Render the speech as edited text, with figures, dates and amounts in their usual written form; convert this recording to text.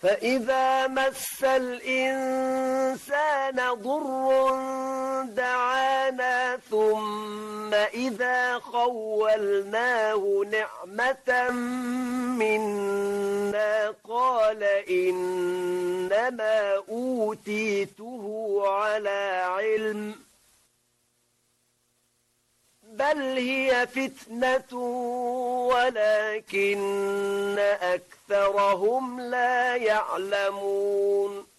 فإذا مس الإنسان ضر دعانا ثم إذا خولناه نعمة منا قال إنما أوتيته على علم بل هي فتنة ولكن أكثرهم لا يعلمون